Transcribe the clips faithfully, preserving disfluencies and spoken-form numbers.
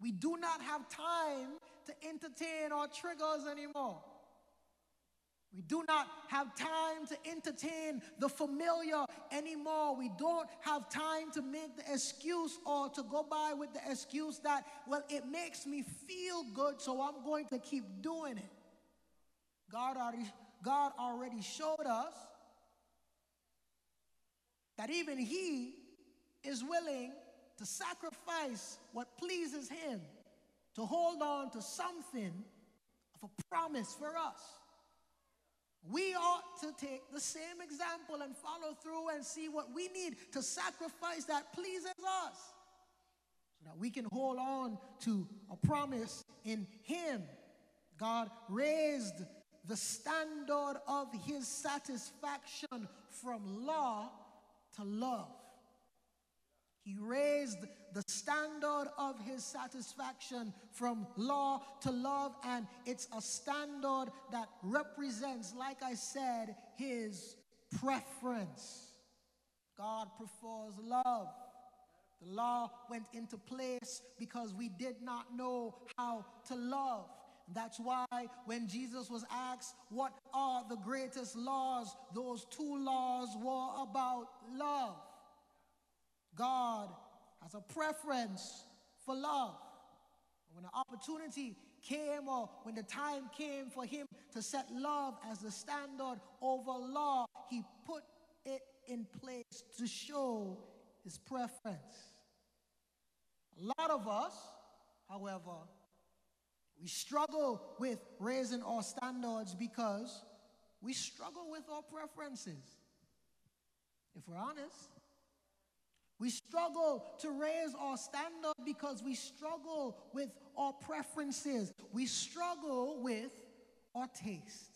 We do not have time to entertain our triggers anymore. We do not have time to entertain the familiar anymore. We don't have time to make the excuse or to go by with the excuse that, well, it makes me feel good, so I'm going to keep doing it. God already, God already showed us that even He is willing to sacrifice what pleases Him to hold on to something of a promise for us. We ought to take the same example and follow through and see what we need to sacrifice that pleases us so that we can hold on to a promise in Him. God raised the standard of His satisfaction from law to love. He raised the standard of His satisfaction from law to love, and it's a standard that represents, like I said, His preference. God prefers love. The law went into place because we did not know how to love. That's why when Jesus was asked, what are the greatest laws? Those two laws were about love. God has a preference for love. When the opportunity came, or when the time came for Him to set love as the standard over law, He put it in place to show His preference. A lot of us, however, we struggle with raising our standards because we struggle with our preferences. If we're honest, we struggle to raise our standard because we struggle with our preferences. We struggle with our taste.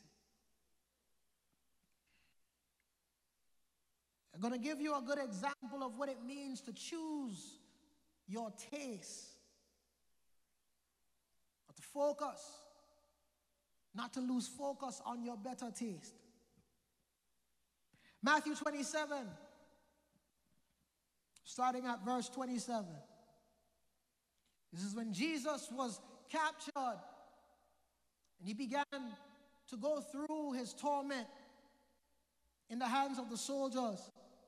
I'm going to give you a good example of what it means to choose your taste. But to focus, not to lose focus on your better taste. Matthew twenty-seven. Starting at verse twenty-seven. This is when Jesus was captured and He began to go through His torment in the hands of the soldiers.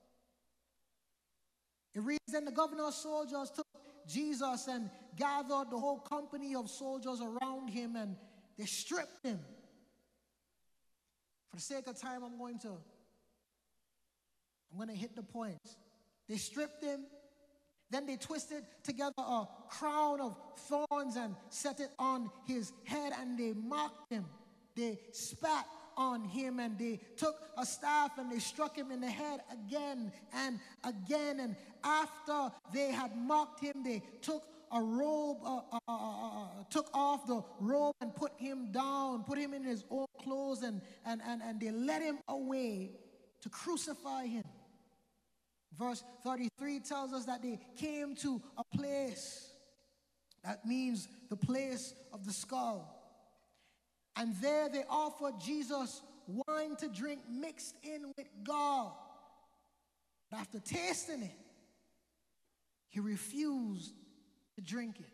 It reads, then the governor's soldiers took Jesus and gathered the whole company of soldiers around Him, and they stripped Him. For the sake of time, I'm going to I'm going to hit the points. They stripped Him, then they twisted together a crown of thorns and set it on His head, and they mocked Him. They spat on Him, and they took a staff and they struck Him in the head again and again. And after they had mocked Him, they took a robe, uh, uh, uh, uh, took off the robe and put Him down, put Him in His own clothes, and, and, and, and they led Him away to crucify Him. Verse thirty-three tells us that they came to a place, that means the place of the skull. And there they offered Jesus wine to drink mixed in with gall. But after tasting it, He refused to drink it.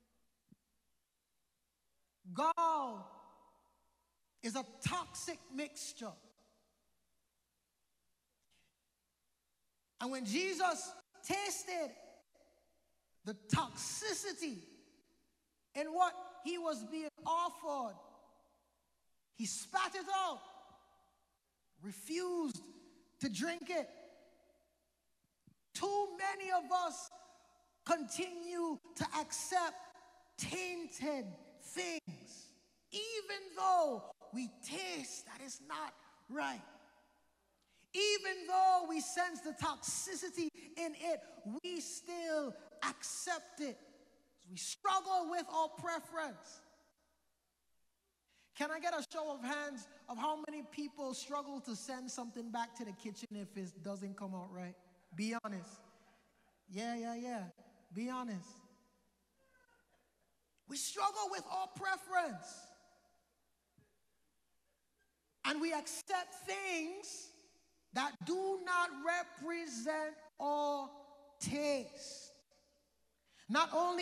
Gall is a toxic mixture. And when Jesus tasted the toxicity in what He was being offered, He spat it out, refused to drink it. Too many of us continue to accept tainted things, even though we taste that it's not right. Even though we sense the toxicity in it, we still accept it. We struggle with our preference. Can I get a show of hands of how many people struggle to send something back to the kitchen if it doesn't come out right? Be honest. Yeah, yeah, yeah. Be honest. We struggle with our preference. And we accept things that do not represent our taste. Not only